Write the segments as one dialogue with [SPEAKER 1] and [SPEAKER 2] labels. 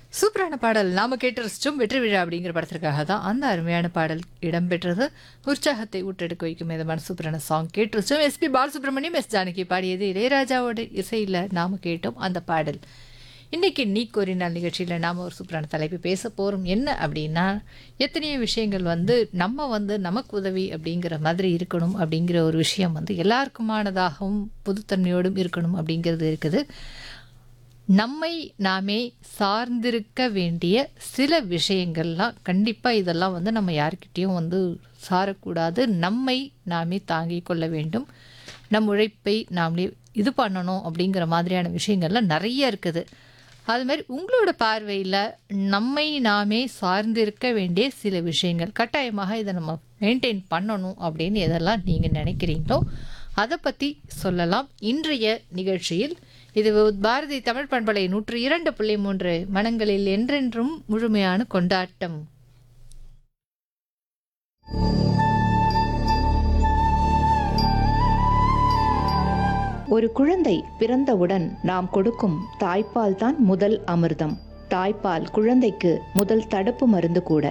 [SPEAKER 1] சூப்பரான பாடல் நாம கேட்டு ரசிச்சோம். வெற்றி விழா அப்படிங்கிற படத்திற்காக தான் அந்த அருமையான பாடல் இடம்பெற்றது. உற்சாகத்தை ஊட்டெடுக்க வைக்கும் விதமான சூப்பரான சாங் கேட்டு ரசிச்சோம். எஸ்பி பாலசுப்ரமணியம், எஸ் ஜானகி பாடியது. இளையராஜாவோட இசையில் நாம கேட்டோம் அந்த பாடல். இன்றைக்கி நீ கோரினால் நிகழ்ச்சியில் நாம் ஒரு சூப்பரான தலைப்பு பேச போகிறோம். என்ன அப்படின்னா, எத்தனையோ விஷயங்கள் நமக்கு உதவி அப்படிங்கிற மாதிரி இருக்கணும் அப்படிங்கிற ஒரு விஷயம் எல்லாருக்குமானதாகவும் பொதுத்தன்மையோடும் இருக்கணும் அப்படிங்கிறது இருக்குது. நம்மை நாமே சார்ந்திருக்க வேண்டிய சில விஷயங்கள்லாம் கண்டிப்பாக இதெல்லாம் நம்ம யார்கிட்டேயும் சாரக்கூடாது. நம்மை நாமே தாங்கிக் கொள்ள வேண்டும். நம் உழைப்பை நாமளே இது பண்ணணும் அப்படிங்கிற மாதிரியான விஷயங்கள்லாம் நிறைய இருக்குது. அதுமாதிரி உங்களோட பார்வையில் நம்மை நாமே சார்ந்திருக்க வேண்டிய சில விஷயங்கள் கட்டாயமாக இதை நம்ம மெயின்டைன் பண்ணணும் அப்படின்னு எதெல்லாம் நீங்கள் நினைக்கிறீங்களோ அதை பற்றி சொல்லலாம் இன்றைய நிகழ்ச்சியில். இது பாரதி தமிழ் பண்பலை 102.3 மனங்களில் என்றென்றும் முழுமையான கொண்டாட்டம்.
[SPEAKER 2] ஒரு குழந்தை பிறந்தவுடன் நாம் கொடுக்கும் தாய்ப்பால் தான் முதல் அமிர்தம். தாய்ப்பால் குழந்தைக்கு முதல் தடுப்பு மருந்து கூட.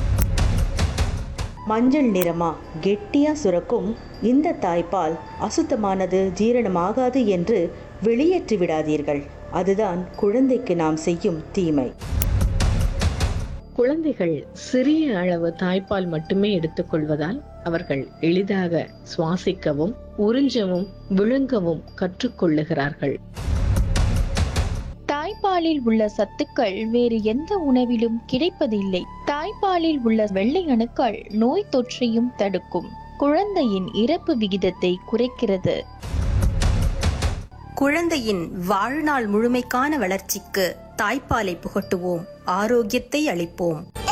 [SPEAKER 3] மஞ்சள் நிறமா கெட்டியா சுரக்கும் இந்த தாய்ப்பால் அசுத்தமானது, ஜீரணமாகாது என்று வெளியேற்றி விடாதீர்கள். அதுதான் குழந்தைக்கு நாம் செய்யும் தீமை.
[SPEAKER 4] குழந்தைகள் சிறிய அளவு தாய்ப்பால் மட்டுமே எடுத்துக்கொள்வதால் அவர்கள் எளிதாக சுவாசிக்கவும் உறிஞ்சவும் விழுங்கவும் கற்றுக்கொள்ளுகிறார்கள்.
[SPEAKER 5] தாய்ப்பாலில் உள்ள சத்துக்கள் வேறு எந்த உணவிலும் கிடைப்பதில்லை. தாய்ப்பாலில் உள்ள வெள்ளை அணுக்கள் நோய் தொற்றையும் தடுக்கும். குழந்தையின் இறப்பு விகிதத்தை குறைக்கிறது.
[SPEAKER 6] குழந்தையின் வாழ்நாள் முழுமைக்கான வளர்ச்சிக்கு தாய்ப்பாலை புகட்டுவோம், ஆரோக்கியத்தை அளிப்போம்.